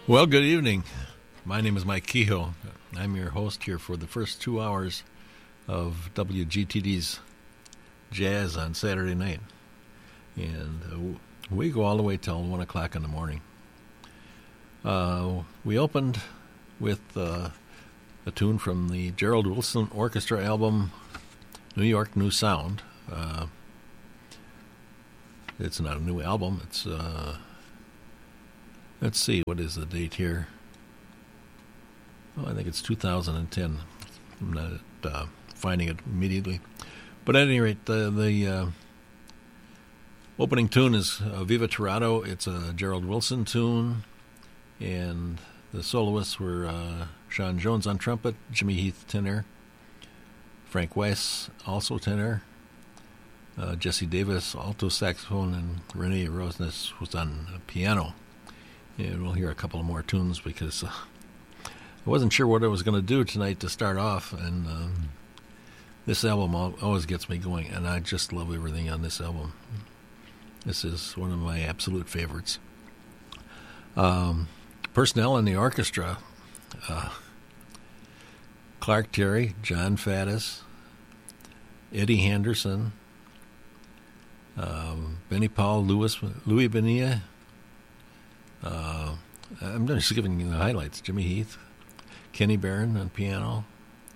Well, good evening. My name is Mike Kehoe. I'm your host here for the first 2 hours of WGTD's Jazz on Saturday night. And we go all the way till 1 o'clock in the morning. We opened with a tune from the Gerald Wilson Orchestra album, New York New Sound. It's not a new album. It's, let's see, what is the date here? Oh, I think it's 2010. I'm not finding it immediately. But at any rate, the opening tune is Viva Toronto. It's a Gerald Wilson tune. And the soloists were Sean Jones on trumpet, Jimmy Heath tenor, Frank Weiss also tenor, Jesse Davis alto saxophone, and Renee Rosnes was on piano. And we'll hear a couple of more tunes because I wasn't sure what I was going to do tonight to start off, and this album always gets me going, and I just love everything on this album. This is one of my absolute favorites. Personnel in the orchestra, Clark Terry, John Faddis, Eddie Henderson, Benny Paul, Louis Bonilla. I'm just giving you the highlights. Jimmy Heath, Kenny Barron on piano,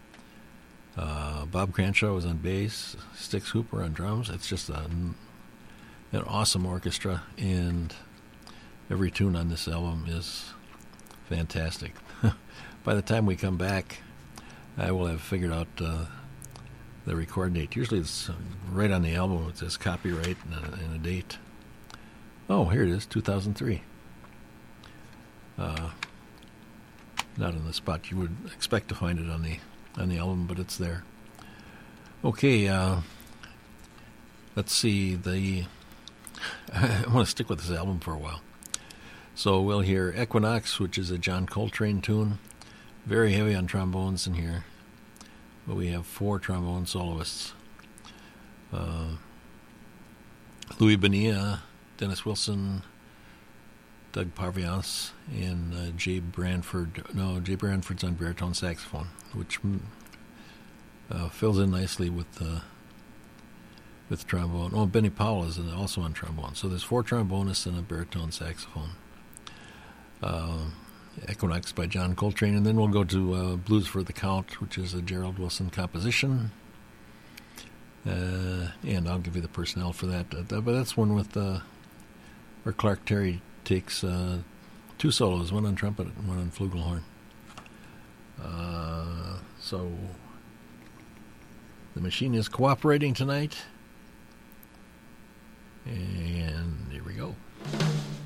Bob Cranshaw was on bass, Stix Hooper on drums. It's just an awesome orchestra, and every tune on this album is fantastic. By the time we come back, I will have figured out the record date. Usually it's right on the album. It says copyright and a date. Oh, here it is, 2003. Not on the spot you would expect to find it on the album, but it's there. Okay, let's see. I want to stick with this album for a while. So we'll hear Equinox, which is a John Coltrane tune. Very heavy on trombones in here. But we have 4 trombone soloists. Louis Bonilla, Dennis Wilson, Doug Parviance, and Jay Branford. No, Jay Branford's on baritone saxophone, which fills in nicely with trombone. Oh, Benny Powell is also on trombone. So there's 4 trombonists and a baritone saxophone. Equinox by John Coltrane, and then we'll go to Blues for the Count, which is a Gerald Wilson composition. And I'll give you the personnel for that. But that's one with where Clark Terry takes 2 solos, one on trumpet and one on flugelhorn. So the machine is cooperating tonight. And